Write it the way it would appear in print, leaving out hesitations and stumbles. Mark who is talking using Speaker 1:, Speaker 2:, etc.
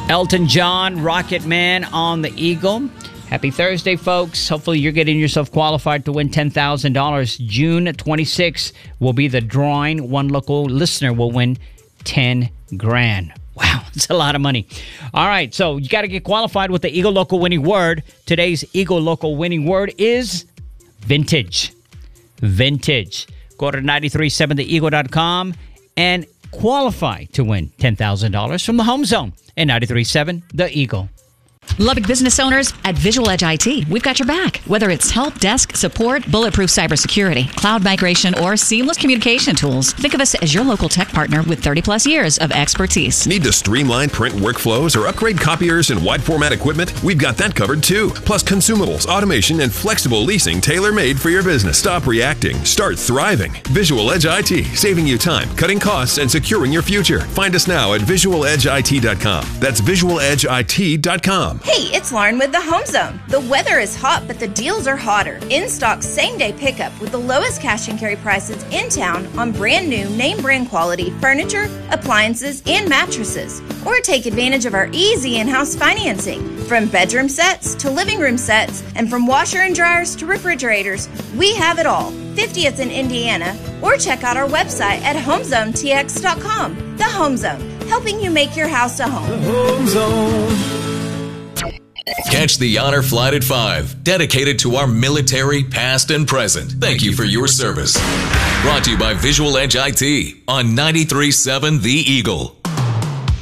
Speaker 1: Elton John, Rocket Man on the Eagle. Happy Thursday, folks. Hopefully you're getting yourself qualified to win $10,000. June 26th will be the drawing. One local listener will win 10 grand. Wow, that's a lot of money. All right, so you got to get qualified with the Eagle Local winning word. Today's Eagle Local winning word is vintage. Vintage. Go to 937theeagle.com and qualify to win $10,000 from the Home Zone and 93.7 The Eagle.
Speaker 2: Lubbock business owners, at Visual Edge IT, we've got your back. Whether it's help desk, support, bulletproof cybersecurity, cloud migration, or seamless communication tools, think of us as your local tech partner with 30-plus years of expertise.
Speaker 3: Need to streamline print workflows or upgrade copiers and wide format equipment? We've got that covered too. Plus consumables, automation, and flexible leasing tailor-made for your business. Stop reacting. Start thriving. Visual Edge IT, saving you time, cutting costs, and securing your future. Find us now at visualedgeit.com. That's visualedgeit.com.
Speaker 4: Hey, it's Lauren with the Home Zone. The weather is hot, but the deals are hotter. In stock same-day pickup with the lowest cash and carry prices in town on brand new name brand quality furniture, appliances, and mattresses. Or take advantage of our easy in-house financing. From bedroom sets to living room sets, and from washer and dryers to refrigerators, we have it all. 50th in Indiana, or check out our website at homezonetx.com. The Home Zone, helping you make your house a home.
Speaker 5: The Home Zone.
Speaker 6: Catch the Honor Flight at 5, dedicated to our military, past and present. Thank you for your service. Brought to you by Visual Edge IT on 93.7 The Eagle.